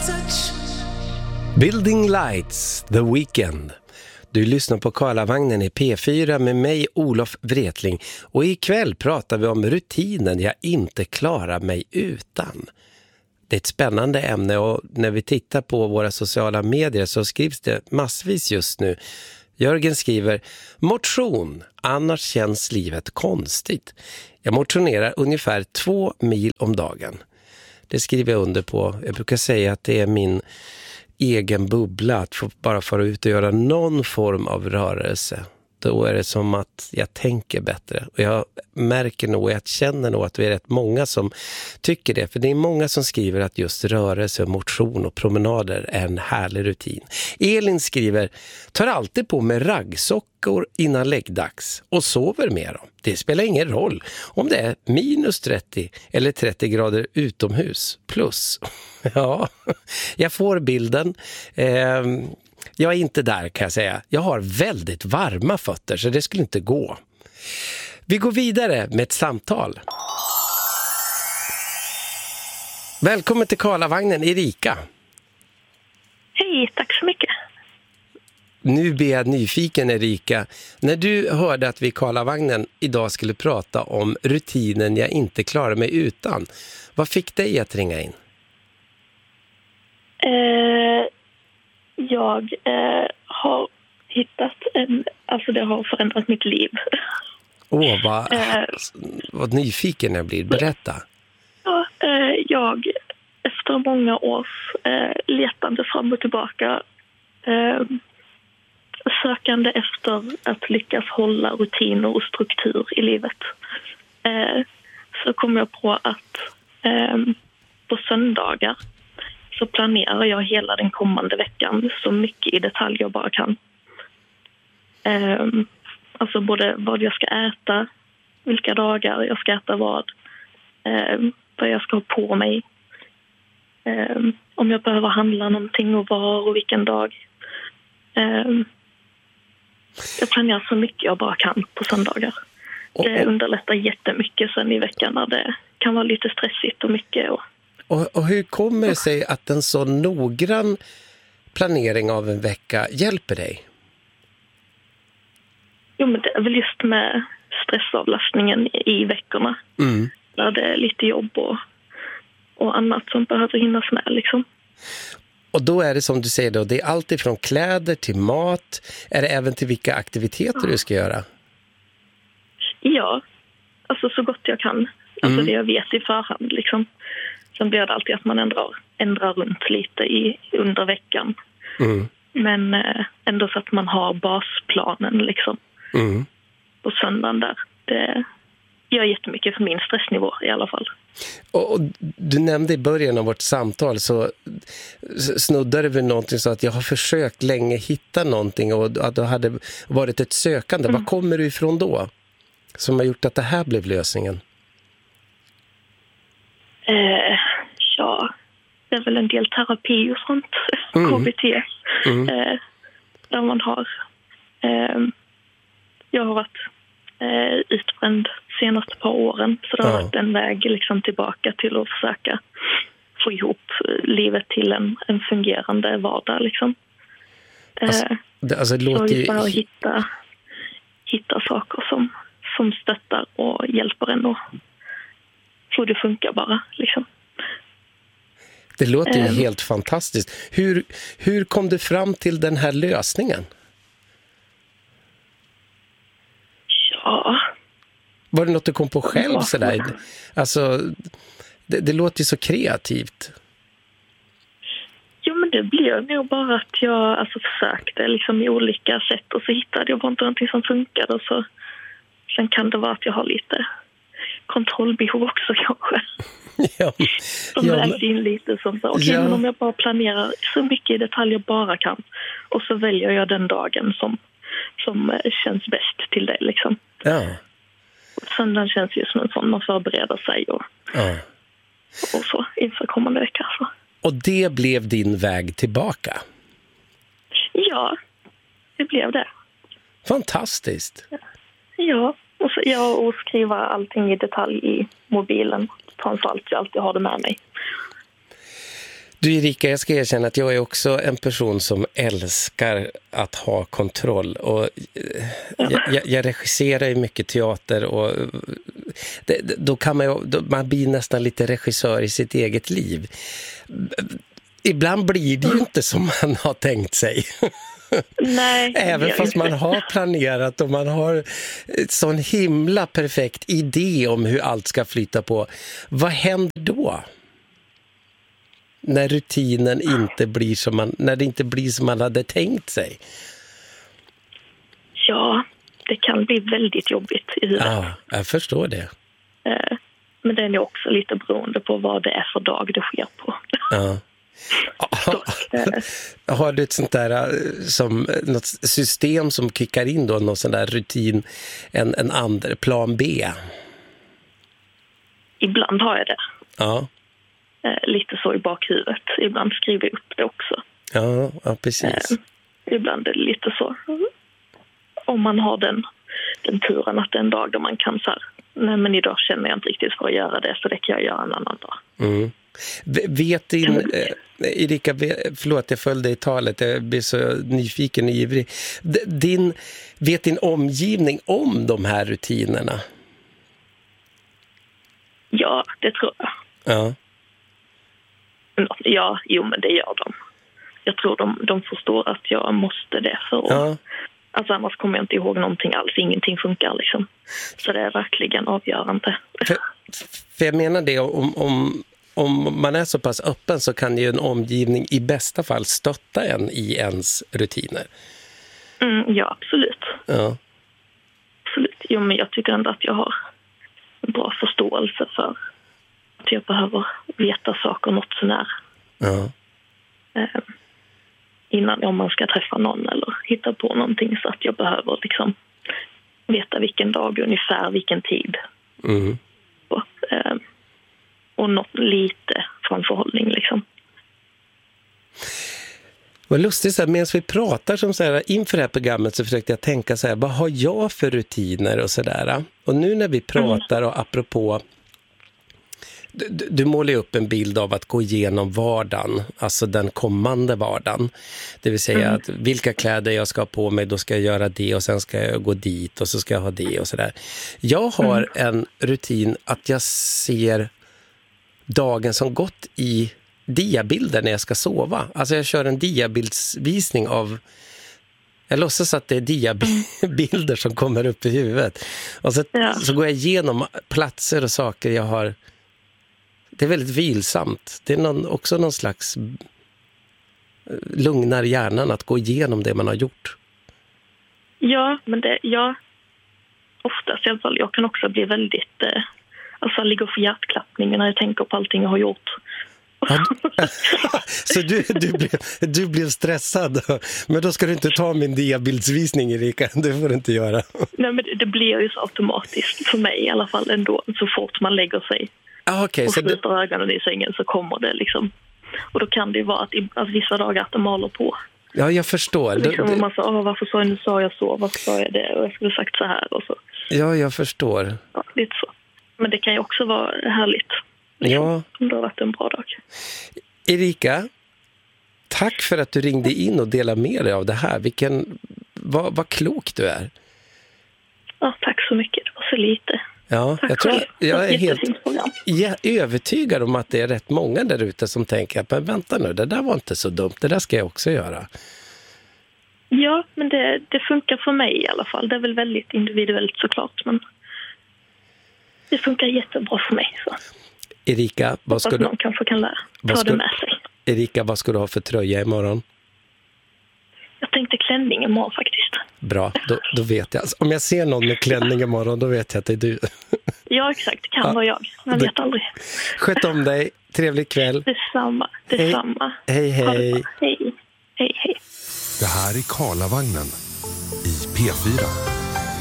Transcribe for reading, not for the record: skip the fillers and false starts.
Building Lights, The Weeknd. Du lyssnar på Karlavagnen i P4 med mig, Olof Wretling. Och ikväll pratar vi om rutinen jag inte klarar mig utan. Det är ett spännande ämne och när vi tittar på våra sociala medier så skrivs det massvis just nu. Jörgen skriver: motion, annars känns livet konstigt. Jag motionerar ungefär 2 mil om dagen. Det skriver jag under på. Jag brukar säga att det är min egen bubbla att få bara fara ut och göra någon form av rörelse. Då är det som att jag tänker bättre. Och jag märker nog, jag känner nog att vi är rätt många som tycker det. För det är många som skriver att just rörelse, motion och promenader är en härlig rutin. Elin skriver: tar alltid på mig raggsockor innan läggdags och sover med dem. Det spelar ingen roll om det är minus 30 eller 30 grader utomhus. Plus. Ja, jag får bilden. Jag är inte där kan jag säga. Jag har väldigt varma fötter så det skulle inte gå. Vi går vidare med ett samtal. Välkommen till Karlavagnen, Erika. Hej, tack så mycket. Nu blir jag nyfiken, Erika. När du hörde att vi i Karlavagnen idag skulle prata om rutinen jag inte klarar mig utan, vad fick dig att ringa in? Jag har hittat alltså det har förändrat mitt liv. Vad nyfiken jag blir. Berätta. Ja, jag efter många års letande fram och tillbaka, sökande efter att lyckas hålla rutiner och struktur i livet, så kom jag på att på söndagar så planerar jag hela den kommande veckan så mycket i detalj jag bara kan. Alltså både vad jag ska äta, vilka dagar jag ska äta vad jag ska ha på mig, om jag behöver handla någonting och var och vilken dag. Jag planerar så mycket jag bara kan på söndagar. Det underlättar jättemycket sen i veckan när det kan vara lite stressigt och mycket. Och hur kommer det sig att en så noggrann planering av en vecka hjälper dig? Jo, men det är väl just med stressavlastningen i veckorna. Mm. Där det är lite jobb och annat som behöver hinnas med liksom. Och då är det som du säger då, det är allt ifrån kläder till mat. Är det även till vilka aktiviteter du ska göra? Ja, alltså så gott jag kan. Alltså det jag vet i förhand liksom. Sen blir det alltid att man ändrar runt lite under veckan. Mm. Men ändå så att man har basplanen liksom. Mm. På söndagen där. Det gör jättemycket för min stressnivå i alla fall. Och du nämnde i början av vårt samtal så snuddade vi någonting så att jag har försökt länge hitta någonting och att det hade varit ett sökande. Vad kommer du ifrån då? Som har gjort att det här blev lösningen? Ja, det är väl en del terapi och sånt. KBT. Där man har... jag har varit utbränd senaste par åren. Så det har varit en väg liksom tillbaka till att försöka få ihop livet till en fungerande vardag. Liksom. Det låter ju... bara hitta saker som stöttar och hjälper en att få det funkar bara. Liksom. Det låter ju helt fantastiskt. Hur kom du fram till den här lösningen? Ja. Var det något du kom på själv sådär? Alltså, det låter ju så kreativt. Jo, men det blev nog bara att jag försökte liksom i olika sätt och så hittade jag bara inte någonting som funkade och så sen kan det vara att jag har lite kontrollbehov också kanske. Som vägs in lite som så. Okej, men om jag bara planerar så mycket i detalj jag bara kan och så väljer jag den dagen som känns bäst till det liksom. Ja. Söndagen känns ju som en sån man förbereder sig och så inför kommande vecka. Så. Och det blev din väg tillbaka? Ja, det blev det. Fantastiskt. Ja, och skriva allting i detalj i mobilen. Framförallt jag alltid har det med mig. Du Erika, jag ska erkänna att jag är också en person som älskar att ha kontroll. Och jag regisserar ju mycket teater och då kan man blir nästan lite regissör i sitt eget liv. Ibland blir det ju inte som man har tänkt sig. Nej, även fast man har planerat och man har en sån himla perfekt idé om hur allt ska flyta på. Vad händer då? När rutinen inte blir när det inte blir som man hade tänkt sig. Ja, det kan bli väldigt jobbigt i huvudet. Ja, jag förstår det. Men det är också lite beroende på vad det är för dag det sker på. Ja. Har du ett sånt där som något system som kickar in då, någon sån där rutin, en andra plan B? Ibland har jag det. Ja. Lite så i bakhuvudet. Ibland skriver jag upp det också. Ja, precis. Ibland är det lite så. Om man har den turen att det är en dag då man kan så här, nej men idag känner jag inte riktigt för att göra det, så det kan jag göra en annan dag. Mm. Vet din Erika, förlåt jag följde i talet, jag blir så nyfiken och ivrig. Vet din omgivning om de här rutinerna? Ja, det tror jag. Ja. Ja, jo men det gör de. Jag tror de förstår att jag måste det för att, alltså annars kommer jag inte ihåg någonting alls, ingenting funkar liksom. Så det är verkligen avgörande. För jag menar det, om man är så pass öppen så kan ju en omgivning i bästa fall stötta en i ens rutiner. Ja, absolut. Ja. Absolut. Jo, men jag tycker ändå att jag har en bra förståelse för att jag behöver veta saker något så när. Ja. Innan om man ska träffa någon eller hitta på någonting, så att jag behöver liksom veta vilken dag, ungefär vilken tid. Mm. Och något lite framförhållning liksom. Vad lustigt, så här, medan vi pratar som så här, inför det här programmet så försökte jag tänka så här, vad har jag för rutiner och sådär. Och nu när vi pratar och apropå, du målar upp en bild av att gå igenom vardagen, alltså den kommande vardagen. Det vill säga att vilka kläder jag ska ha på mig, då ska jag göra det och sen ska jag gå dit och så ska jag ha det och sådär. Jag har en rutin att jag ser dagen som gått i diabilder när jag ska sova. Alltså jag kör en diabildsvisning av, jag låtsas att det är diabilder som kommer upp i huvudet. Och så går jag igenom platser och saker jag har. Det är väldigt vilsamt. Det är också någon slags lugnar hjärnan att gå igenom det man har gjort. Ja, men oftast i alla fall, jag kan också bli väldigt alltså ligger för hjärtklappning när jag tänker på allting jag har gjort. Så du blev stressad. Men då ska du inte ta min diabildsvisning, Erika. Det får du inte göra. Nej, men det blir ju så automatiskt för mig i alla fall ändå. Så fort man lägger sig och sluter ögonen i sängen så kommer det liksom. Och då kan det ju vara att vissa dagar att det maler på. Ja, jag förstår. Liksom, man sa, varför sa jag så? Varför sa jag det? Och jag skulle sagt så här och så. Ja, jag förstår. Ja, lite så. Men det kan ju också vara härligt. Liksom, ja. Om det har varit en bra dag. Erika, tack för att du ringde in och delade med dig av det här. Vad klok du är. Ja, tack så mycket. Det var så lite. Ja, jag är helt övertygad om att det är rätt många där ute som tänker, men vänta nu, det där var inte så dumt. Det där ska jag också göra. Ja, men det funkar för mig i alla fall. Det är väl väldigt individuellt såklart, men det funkar jättebra för mig. Så. Erika, vad ska du... någon kanske kan ta det med sig. Erika, vad ska du ha för tröja imorgon? Jag tänkte klänning imorgon faktiskt. Bra, då vet jag. Alltså, om jag ser någon med klänning imorgon, då vet jag att det är du. Ja, exakt. Det kan vara jag. Man vet aldrig. Sköt om dig. Trevlig kväll. Detsamma. Hej. Hej. Det här är Karlavagnen i P4.